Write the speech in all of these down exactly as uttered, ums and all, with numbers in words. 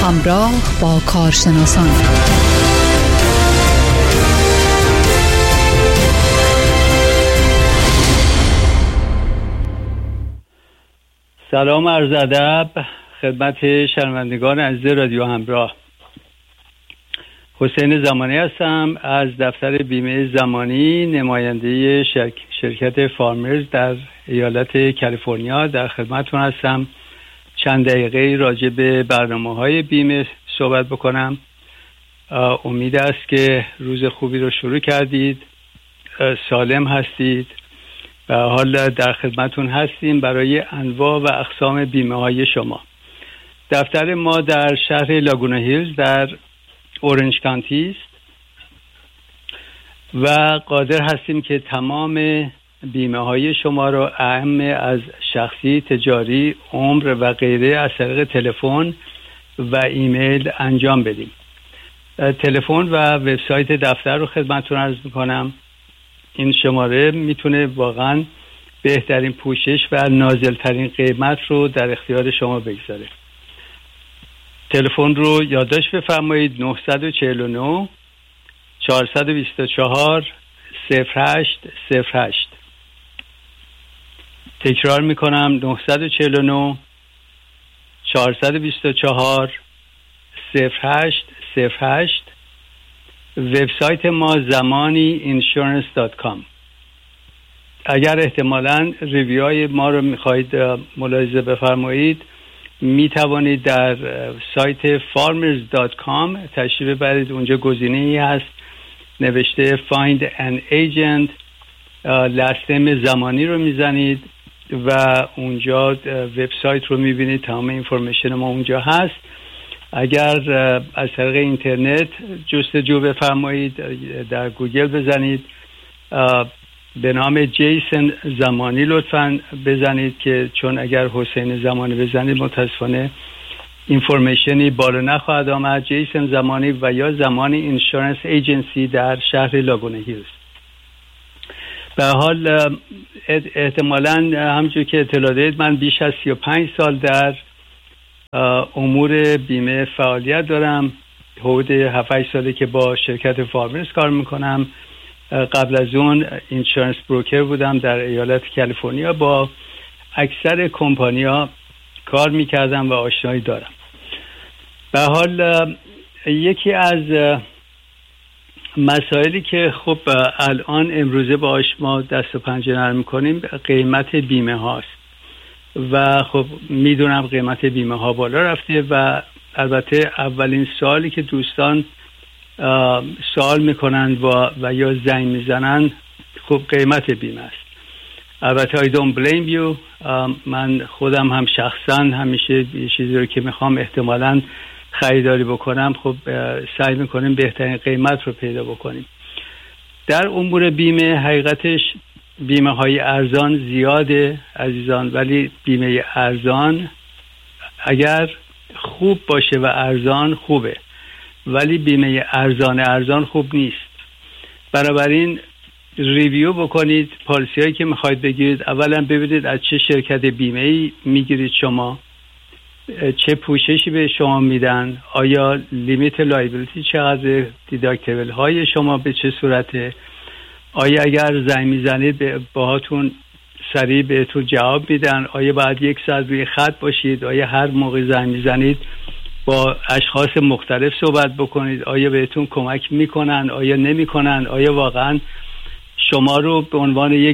همراه با کارشناسان سلام عرض ادب خدمت شنوندگان عزیز رادیو همراه. حسین زمانی هستم از دفتر بیمه زمانی، نماینده شرک... شرکت فارمرز در ایالت کالیفرنیا در خدمتتون هستم. چند دقیقه راجع به برنامه‌های بیمه صحبت بکنم. امید است که روز خوبی رو شروع کردید، سالم هستید و حال در خدمتتون هستیم برای انواع و اقسام بیمه‌های شما. دفتر ما در شهر لاگونا هیلز در اورنج کانتی است و قادر هستیم که تمام بیمه های شما را اعم از شخصی، تجاری، عمر و غیره از طریق تلفن و ایمیل انجام بدیم. تلفن و وبسایت دفتر رو خدمتتون عرض میکنم. این شماره میتونه واقعا بهترین پوشش و نازلترین قیمت رو در اختیار شما بگذاره. تلفن رو یادداشت بفرمایید: نه چهار نه چهار دو چهار صفر هشت صفر هشت. تکرار میکنم: نه چهار نه چهار دو چهار صفر هشت صفر هشت. وبسایت ما زمانی اینشورنس دات کام. اگر احتمالاً ریویوهای ما رو میخواهید ملاحظه بفرمایید، می توانید در سایت فارمرز دات کام تشریف ببرید. اونجا گزینه‌ای هست نوشته Find an Agent. لستم زمانی رو میزنید و اونجا وبسایت رو میبینید. تمام اینفورمیشن ما اونجا هست. اگر از طریق اینترنت جستجو بفرمایید، در گوگل بزنید به نام جیسن زمانی لطفاً بزنید، که چون اگر حسین زمانی بزنید متاسفانه اینفورمیشنی بالا نخواهد آمد. جیسن زمانی و یا زمانی اینشورنس ایجنسی در شهر لاگونا هیلز. به حال احتمالاً همونجور که اطلاع دارید من بیش از سی و پنج سال در امور بیمه فعالیت دارم. حدود هفت هشت ساله که با شرکت فارمرز کار میکنم. قبل از اون اینشورنس بروکر بودم در ایالت کالیفرنیا. با اکثر کمپانی‌ها کار میکردم و آشنایی دارم. به حال یکی از مسائلی که خب الان امروزه باهاش ما دست و پنجه نرم میکنیم قیمت بیمه هاست و خب میدونم قیمت بیمه ها بالا رفته و البته اولین سوالی که دوستان سوال میکنن و, و یا زنگ میزنن خب قیمت بیمه است. البته I don't blame you. من خودم هم شخصا همیشه یه چیزی رو که میخوام احتمالاً خریداری بکنم خب سعی میکنیم بهترین قیمت رو پیدا بکنیم. در امور بیمه حقیقتش بیمه های ارزان زیاده عزیزان، ولی بیمه ارزان اگر خوب باشه و ارزان خوبه، ولی بیمه ارزان ارزان خوب نیست. بنابراین ریویو بکنید پالیسی هایی که میخواید بگیرید. اولا ببینید از چه شرکت بیمه ای میگیرید شما، چه پوششی به شما میدن، آیا لیمیت لایبیلیتی چقدر، دیداکتیبل های شما به چه صورته، آیا اگر زنگ میزنید باهاتون سریع بهتون جواب میدن، آیا باید یک ساعت روی خط باشید، آیا هر موقع زنگ میزنید با اشخاص مختلف صحبت بکنید، آیا بهتون کمک میکنن، آیا نمیکنن، آیا واقعا شما رو به عنوان یک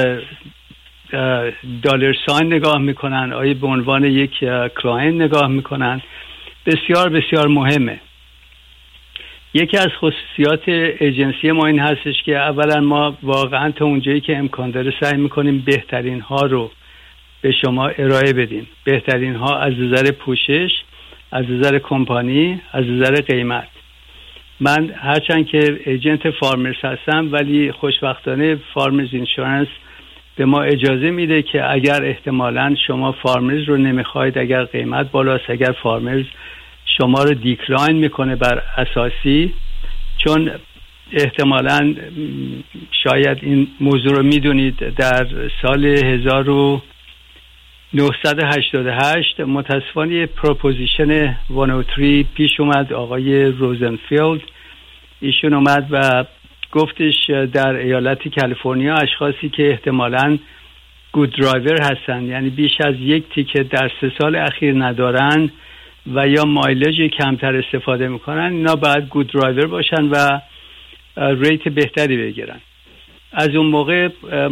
دلار ساین نگاه میکنن، آیا به عنوان یک کلاینت نگاه میکنن. بسیار بسیار مهمه. یکی از خصوصیات ایجنسی ما این هستش که اولا ما واقعا تا اونجایی که امکان داره سعی میکنیم بهترین ها رو به شما ارائه بدیم. بهترین ها از نظر پوشش، از نظر کمپانی، از نظر قیمت. من هرچند که ایجنت فارمرز هستم ولی خوشبختانه فارمرز اینشورنس به ما اجازه میده که اگر احتمالاً شما فارمرز رو نمیخواید، اگر قیمت بالاست، اگر فارمرز شما رو دیکلاین میکنه بر اساسی، چون احتمالاً شاید این موضوع رو میدونید در سال هزار و نهصد و هشتاد و هشت متاسفانه پروپوزیشن صد و سه پیش اومد. آقای روزنفیلد ایشون اومد و گفتش در ایالت کالیفرنیا اشخاصی که احتمالاً گود درایور هستن، یعنی بیش از یک تیکت در سه سال اخیر ندارن و یا مایلج کمتر استفاده میکنن، اینا باید گود درایور باشن و ریت بهتری بگیرن. از اون موقع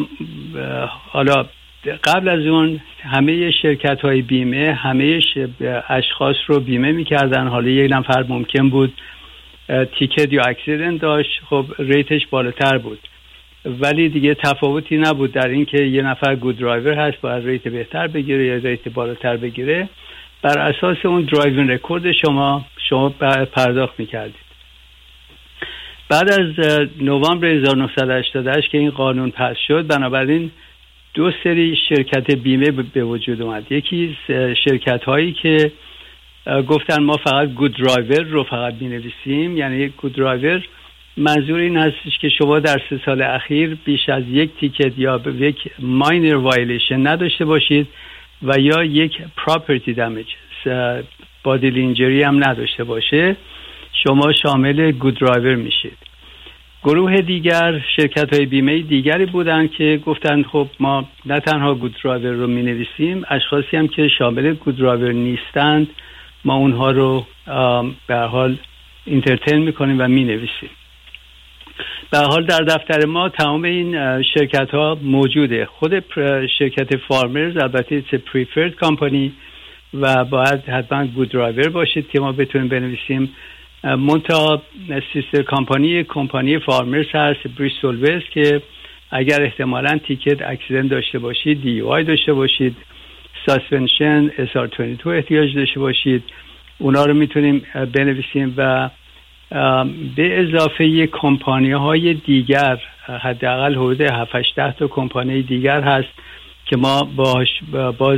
حالا قبل از اون همه شرکت های بیمه همه اشخاص رو بیمه میکردن. حالا یک نفر ممکن بود تیکت یا اکسیدنت داشت، خب ریتش بالاتر بود، ولی دیگه تفاوتی نبود در این که یه نفر گود درایور هست باید ریت بهتر بگیره یا ریت بالاتر بگیره. بر اساس اون درایوینگ رکورد شما شما پرداخت میکردید. بعد از نوامبر هزار و نهصد و هشتاد و هشت که این قانون پس شد، بنابراین دو سری شرکت بیمه به وجود اومد. یکی شرکت هایی که گفتن ما فقط گود درایور رو فقط می نویسیم، یعنی گود درایور منظور این هستش که شما در سه سال اخیر بیش از یک تیکت یا یک ماینر وایلیشن نداشته باشید و یا یک پراپرتی دمیج بادیلی اینجری هم نداشته باشه، شما شامل گود درایور میشید. گروه دیگر شرکت های بیمه دیگری بودن که گفتن خب ما نه تنها گود درایور رو می نویسیم، اشخاصی هم که شامل گود درایور نیستند ما اونها رو به هر حال اینترتین میکنیم و می نویسیم. به هر حال در دفتر ما تمام این شرکت ها موجوده. خود شرکت فارمرز البته ایتس پریفرد کمپانی و باید حتما گود درایور باشید که ما بتونیم بنویسیم. منتها سیستر کمپانی کمپانی فارمرز هست، بریستول وست، که اگر احتمالاً تیکت اکسیدنت داشته باشید، دی یو آی داشته باشید، ساسپنشن اس آر بیست و دو احتیاج داشته باشید، اونا رو میتونیم بنویسیم. و به اضافه یک کمپانی های دیگر، حداقل حدود هفت هشت تا کمپانی دیگر هست که ما باش باز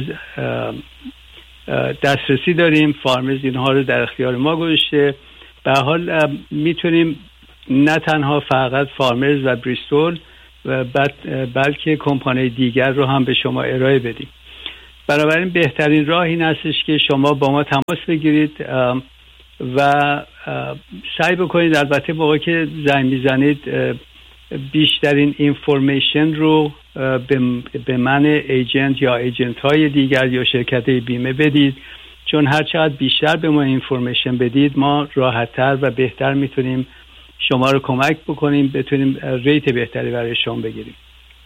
دسترسی داریم. فارمرز اینها رو در اختیار ما گذاشته. به هر حال میتونیم نه تنها فقط فارمرز و بریستول و بلکه کمپانی دیگر رو هم به شما ارائه بدیم. بنابراین بهترین راه این هستش که شما با ما تماس بگیرید و سعی بکنید البته موقعی که زنگ میزنید بیشترین اینفورمیشن رو به من ایجنت یا ایجنت های دیگر یا شرکت بیمه بدید، چون هر چقدر بیشتر به ما اینفورمیشن بدید ما راحت‌تر و بهتر میتونیم شما رو کمک بکنیم، بتونیم ریت بهتری برای شما بگیریم.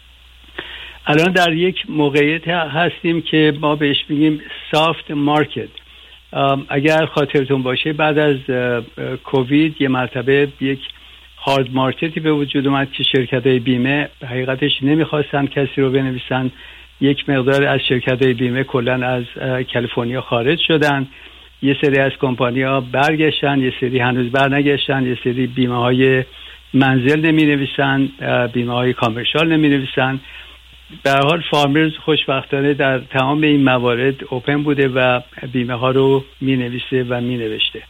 الان در یک موقعیت هستیم که ما بهش میگیم سافت مارکت. اگر خاطرتون باشه بعد از کووید یه مرتبه یک هارد مارکتی به وجود اومد که شرکت‌های بیمه حقیقتش نمیخواستن کسی رو بنویسن. یک مقدار از شرکت‌های بیمه کلاً از کالیفرنیا خارج شدن، یه سری از کمپانی‌ها برگشتن، یه سری هنوز برنگشتن، یه سری بیمه‌های منزل نمی‌نویسن، بیمه‌های کامرشال نمی‌نویسن. به هر حال فارمرز خوشبختانه در تمام این موارد اوپن بوده و بیمه ها رو می نویسه و می نوشته.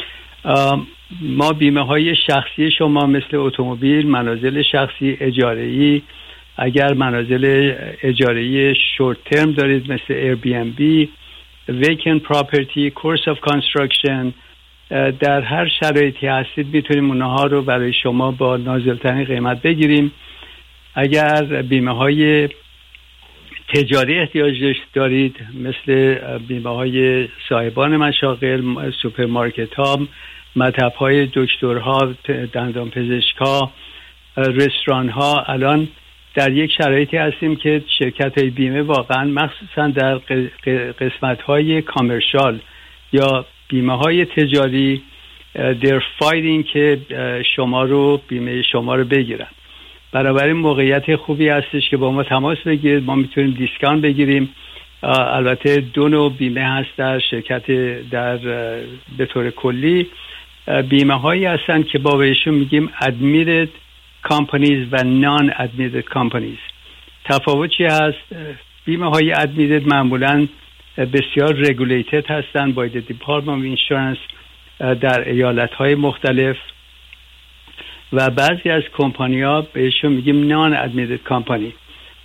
ما بیمه های شخصی شما مثل اتومبیل، منازل شخصی، اجاره‌ای، اگر منازل اجاره‌ای شورت ترم دارید مثل ایر بی ام بی، ویکند پراپرتی، کورس آف کانستراکشن، در هر شرایطی هستید میتونیم اونها رو برای شما با نازل‌ترین قیمت بگیریم. اگر بیمه های تجاری احتیاج دارید مثل بیمه های صاحبان مشاغل، سوپرمارکت ها، مطب های دکترها، دندان پزشک ها، رستوران ها، الان در یک شرایطی هستیم که شرکت های بیمه واقعا مخصوصا در قسمت های کامرشال یا بیمه های تجاری در فایدین که شما رو بیمه شما رو بگیرن. برابر موقعیت خوبی هستش که با ما تماس بگیرید، ما میتونیم دیسکانت بگیریم. البته دو نوع بیمه هست در شرکت، در به طور کلی بیمه هایی هستن که با بهشون میگیم admitted companies و non admitted companies. تفاوت چی هست؟ بیمه های admitted معمولا بسیار regulated هستن با Department of Insurance در ایالت های مختلف و بعضی از کمپانی ها بهشون میگیم نان ادمیتد کمپانی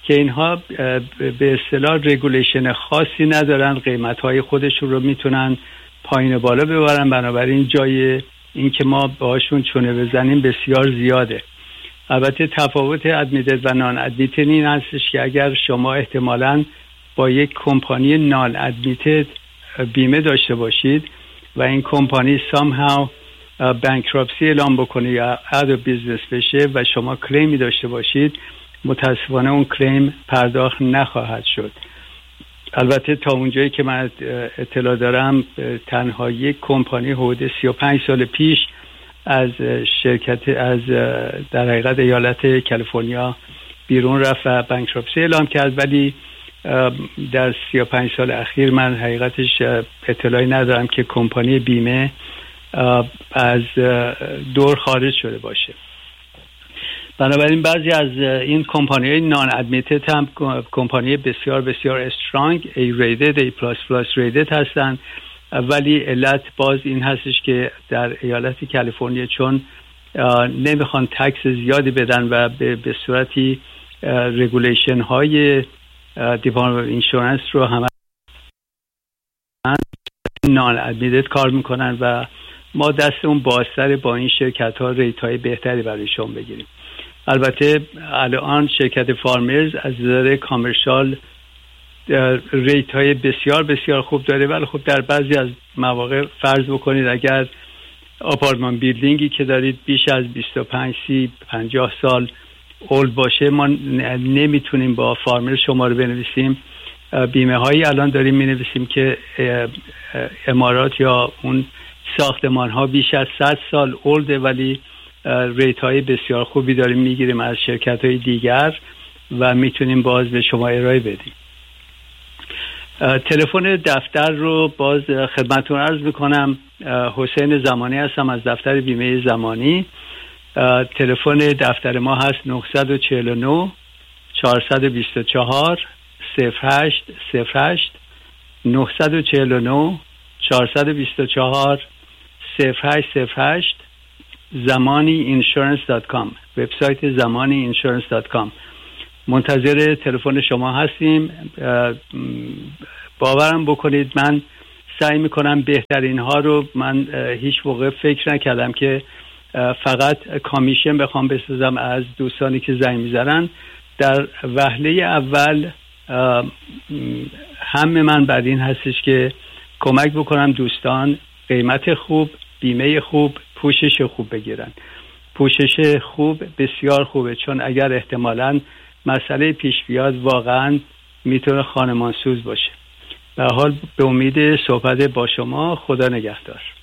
که اینها به اصطلاح رگولیشن خاصی ندارن، قیمت‌های خودشون رو میتونن پایین و بالا ببرن، بنابراین جای این که ما باهاشون چونه بزنیم بسیار زیاده. البته تفاوت ادمیتد و نان ادمیتد این هستش که اگر شما احتمالاً با یک کمپانی نان ادمیتد بیمه داشته باشید و این کمپانی somehow بانکراپسی اعلام بکنه یا out of business بشه و شما کلیمی داشته باشید، متاسفانه اون کلیم پرداخت نخواهد شد. البته تا اونجایی که من اطلاع دارم تنها یک کمپانی حدود سی و پنج سال پیش از شرکت از در حقیقت ایالت کالیفرنیا بیرون رفت و بانکراپسی اعلام کرد، ولی در سی و پنج سال اخیر من حقیقتش اطلاعی ندارم که کمپانی بیمه از دور خارج شده باشه. بنابراین بعضی از این کمپانی‌های نان ادمیتد هم کمپانی بسیار بسیار استرانگ ای ریتد ای پلاس پلاس ریتد هستن، ولی علت باز این هستش که در ایالت کالیفرنیا چون نمیخوان تکس زیادی بدن و به, به صورتی رگولیشن های دیپارتمنت آف اینشورنس رو همه نان ادمیتد کار میکنن و ما دستمون بازتر با این شرکت ها ریت های بهتری برایشون بگیریم. البته الان شرکت فارمرز از نظر کامرشال ریت های بسیار بسیار خوب داره، ولی خب در بعضی از مواقع فرض بکنید اگر آپارتمان بیلدینگی که دارید بیش از بیست و پنج سی پنجاه سال اولد باشه، ما نمیتونیم با فارمر شما رو بنویسیم. بیمه هایی الان داریم مینویسیم که عمارات یا اون ساختمان ها بیش از صد سال اولده، ولی ریت های بسیار خوبی داریم میگیریم از شرکت های دیگر و میتونیم باز به شما ارائه بدیم. تلفن دفتر رو باز خدمتتون عرض میکنم. حسین زمانی هستم از دفتر بیمه زمانی. تلفن دفتر ما هست نه چهار نه چهار دو چهار صفر هشت صفر هشت نه چهار نه چهار دو چهار صفر هشت صفر هشت زمانی اینشورنس دات کام، وبسایت زمانی اینشورنس دات کام. منتظر تلفن شما هستیم. باورم بکنید من سعی میکنم بهترین ها رو، من هیچ موقع فکر نکردم که فقط کامیشن بخوام بسازم از دوستانی که زنگ میزنن. در وهله اول هم من بعد این هستش که کمک بکنم دوستان قیمت خوب، بیمه خوب، پوشش خوب بگیرن. پوشش خوب بسیار خوبه، چون اگر احتمالاً مسئله پیش بیاد واقعاً میتونه خانمانسوز باشه. به حال به امید صحبت با شما. خدا نگهدار.